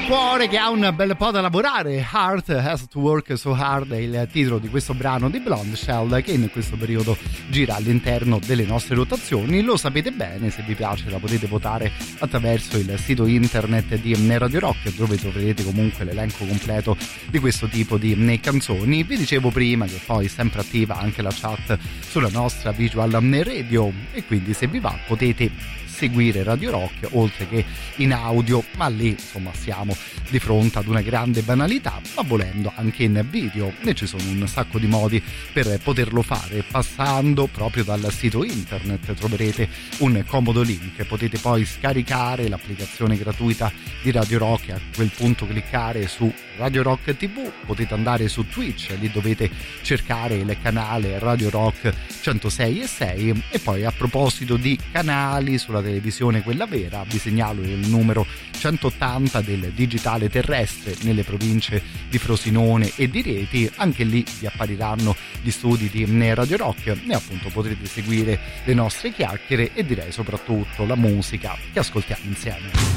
Cuore che ha un bel po' da lavorare. Heart Has to Work So Hard è il titolo di questo brano di Blonde Shell, che in questo periodo gira all'interno delle nostre rotazioni. Lo sapete bene, se vi piace la potete votare attraverso il sito internet di Radio Rock, dove troverete comunque l'elenco completo di questo tipo di canzoni. Vi dicevo prima che poi è sempre attiva anche la chat sulla nostra Visual Radio, e quindi se vi va potete seguire Radio Rock oltre che in audio, ma lì insomma siamo di fronte ad una grande banalità, ma volendo anche in video, e ci sono un sacco di modi per poterlo fare. Passando proprio dal sito internet troverete un comodo link, potete poi scaricare l'applicazione gratuita di Radio Rock, a quel punto cliccare su Radio Rock TV, potete andare su Twitch, lì dovete cercare il canale Radio Rock 106.6, e poi a proposito di canali sulla televisione quella vera, vi segnalo il numero 180 del digitale terrestre nelle province di Frosinone e di Rieti. Anche lì vi appariranno gli studi di Radio Rock, e appunto potrete seguire le nostre chiacchiere e direi soprattutto la musica che ascoltiamo insieme.